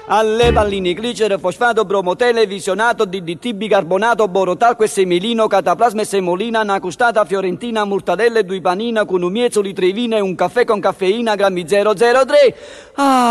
alle palline, glicere, fosfato, bromo, televisionato, DDT, bicarbonato, borotalco, semelino, cataplasma, semolina, una custata fiorentina, mortadelle, due panina, con un miezzo di trevina e un caffè con caffeina, grammi 003. Ah,